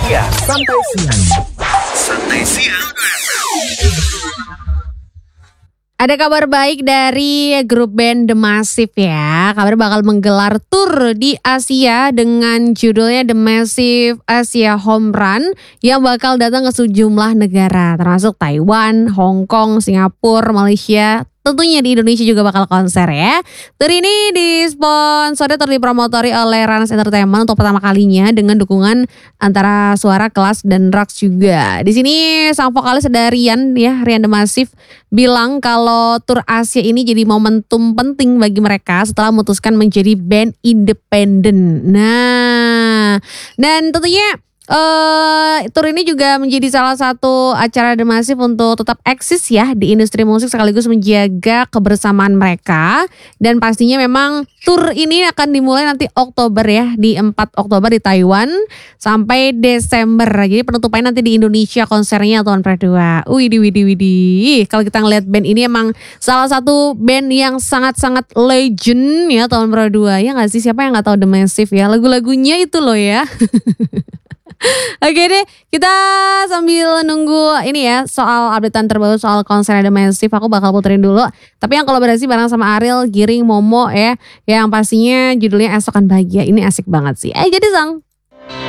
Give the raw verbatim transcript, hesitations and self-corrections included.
Ya, santai siang. Santai siang. Ada kabar baik dari grup band The Massive ya. Kabar bakal menggelar tour di Asia dengan judulnya The Massive Asia Home Run yang bakal datang ke sejumlah negara termasuk Taiwan, Hong Kong, Singapura, Malaysia. Tentunya di Indonesia juga bakal konser ya. Tour ini disponsori atau dipromotori oleh Rans Entertainment untuk pertama kalinya dengan dukungan antara Suara, Kelas, dan Rax juga. Di sini sang vokalis ada Rian ya, Rian The Massive bilang kalau tour Asia ini jadi momentum penting bagi mereka setelah memutuskan menjadi band independen. Nah, dan tentunya Uh, tour ini juga menjadi salah satu acara The Massive untuk tetap eksis ya di industri musik sekaligus menjaga kebersamaan mereka. Dan pastinya memang tour ini akan dimulai nanti Oktober ya, di empat Oktober di Taiwan sampai Desember. Jadi penutupannya nanti di Indonesia konsernya tahun kedua. Widih widih widih. Kalau kita ngeliat band ini emang salah satu band yang sangat-sangat legend ya tahun kedua. Ya gak sih, siapa yang gak tahu The Massive ya, lagu-lagunya itu loh ya. Oke deh, kita sambil nunggu ini ya soal updatean terbaru soal konser The Massive, aku bakal puterin dulu. Tapi yang kolaborasi bareng sama Ariel, Giring, Momo ya, yang pastinya judulnya Esokan Bahagia. Ini asik banget sih. Eh jadi sang.